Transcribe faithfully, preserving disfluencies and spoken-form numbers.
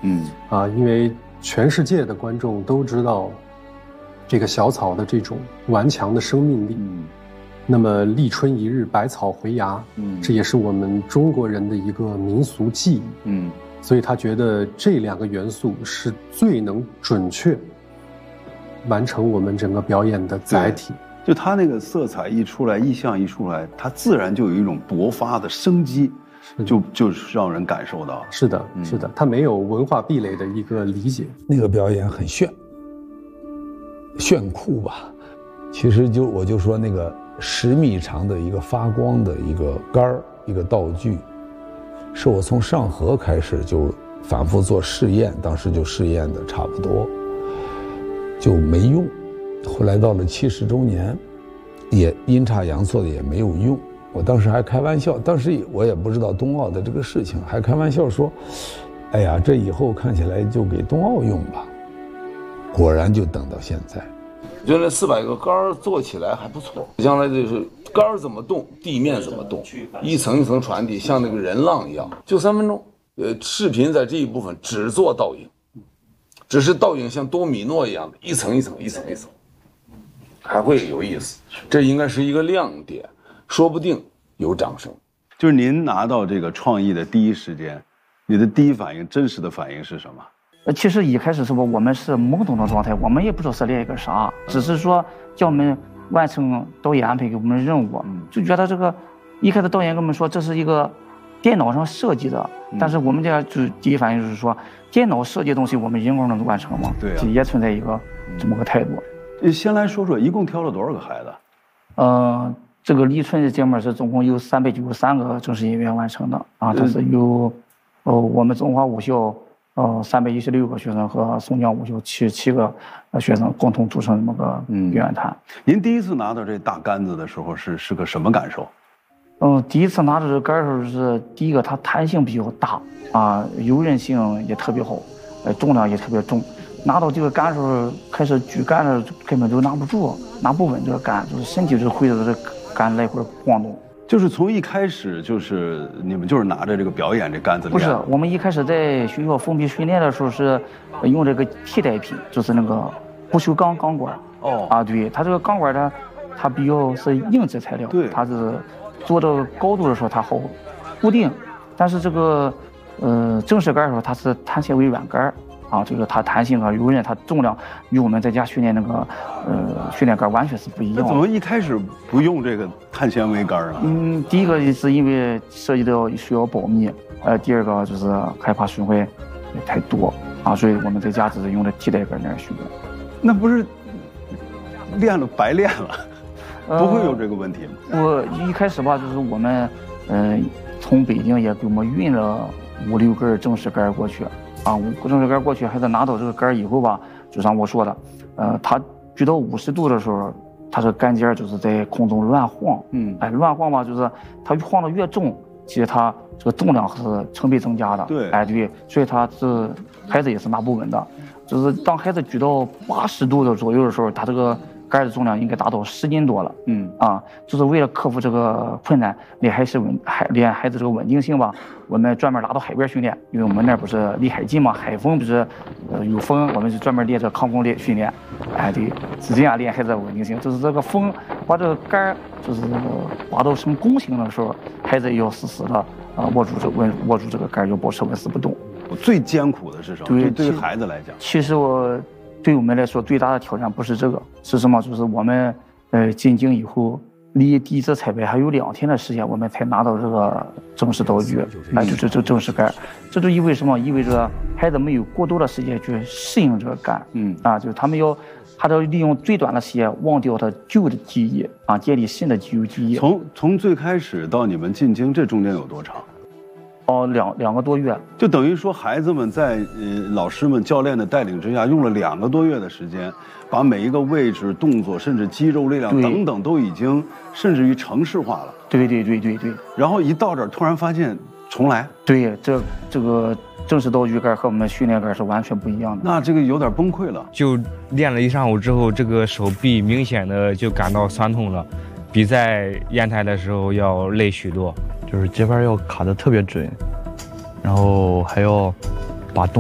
嗯啊，因为全世界的观众都知道这个小草的这种顽强的生命力。 嗯， 那么立春一日，百草回芽， 嗯， 这也是我们中国人的一个民俗记忆。 嗯， 所以他觉得这两个元素是最能准确完成我们整个表演的载体。 就他那个色彩一出来，意象一出来，它自然就有一种勃发的生机，就就是让人感受到。 是的，是的，他没有文化壁垒的一个理解。 那个表演很炫，炫酷吧。其实就我就说那个十米长的一个发光的一个杆儿，一个道具，是我从上河开始就反复做试验，当时就试验的差不多，就没用。后来到了七十周年，也阴差阳错的也没有用。我当时还开玩笑，当时我也不知道冬奥的这个事情，还开玩笑说：“哎呀，这以后看起来就给冬奥用吧。”果然就等到现在。 我觉得那四百个杆儿做起来还不错，将来就是杆儿怎么动，地面怎么动，一层一层传递，像那个人浪一样，就三分钟。呃，视频在这一部分只做倒影，只是倒影像多米诺一样的，一层一层，一层一层。还会有意思，这应该是一个亮点，说不定有掌声。 就是您拿到这个创意的第一时间，你的第一反应、真实的反应是什么？ 呃，其实一开始是不，我们是懵懂的状态，我们也不知道是练一个啥，只是说叫我们完成导演安排给我们的任务，就觉得这个一开始导演跟我们说这是一个电脑上设计的，但是我们这就第一反应就是说，电脑设计的东西我们人工能完成吗？ 对啊， 也存在一个这么个态度。 先来说说，一共挑了多少个孩子？ 呃，这个立春的节目是总共有三百九十三个正式演员完成的啊，它是由呃我们中华武校呃三百一十六个学生和松江武校七十七个学生共同组成这么个表演团。 嗯、您第一次拿到这大杆子的时候是是个什么感受？ 嗯、呃，第一次拿到这杆的时候是第一个，它弹性比较大啊，柔韧性也特别好，呃，重量也特别重。拿到这个杆的时候，开始举杆的根本就拿不住，拿不稳这个杆，就是身体就会着这杆来回晃动。 就是从一开始就是你们就是拿着这个表演这杆子练？ 不是，我们一开始在学校封闭训练的时候是用这个替代品，就是那个不锈钢钢管。 哦啊，对，它这个钢管它它比较是硬质材料， 对， 它是做到高度的时候它好固定，但是这个呃正式杆的时候它是碳纤维软杆。啊，这个它弹性啊、柔韧，它重量与我们在家训练那个呃训练杆完全是不一样的。 那怎么一开始不用这个碳纤维杆呢？ 嗯，第一个是因为涉及到需要保密，呃，第二个就是害怕损坏太多啊，所以我们在家只是用的替代杆那样训练。 那不是练了白练了，不会有这个问题吗？ 呃、我一开始吧，就是我们嗯、呃、从北京也给我们运了五六根正式杆过去。啊，我正式杆过去，孩子拿到这个杆以后吧，就像我说的，呃，他举到五十度的时候，他这杆尖就是在空中乱晃，嗯，哎，乱晃吧，就是他晃得越重，其实他这个重量是成倍增加的， 对， 哎对，所以他是孩子也是拿不稳的，就是当孩子举到八十度的左右的时候，他这个杆的重量应该达到十斤多了，嗯啊，就是为了克服这个困难，练孩子稳，还练孩子这个稳定性吧。我们专门拉到海边训练，因为我们那不是离海近嘛，海风不是，呃有风，我们就专门练这抗风练训练，哎对，是这样练孩子的稳定性，就是这个风把这个杆就是刮到成弓形的时候，孩子要死死的啊、呃、握住这稳握住这个杆，要保持纹丝不动。 我最艰苦的是什么？对，对于孩子来讲， 其实我对我们来说最大的挑战不是这个，是什么？就是我们呃进京以后。离第一次彩排还有两天的时间，我们才拿到这个正式道具，哎，就是这正式杆，这就意味着什么？意味着孩子没有过多的时间去适应这个杆，嗯，啊，就是他们要，还要利用最短的时间忘掉他旧的记忆，啊，建立新的肌肉记忆。 从从最开始到你们进京，这中间有多长？ 哦，两两个多月， 就等于说孩子们在呃老师们教练的带领之下，用了两个多月的时间，把每一个位置、动作，甚至肌肉力量等等，都已经甚至于程式化了。 对对对对对。 然后一到这儿，突然发现重来。 对，这这个正式道具杆和我们训练杆是完全不一样的。 那这个有点崩溃了。 就练了一上午之后，这个手臂明显的就感到酸痛了，比在烟台的时候要累许多。 就是节拍要卡得特别准，然后还要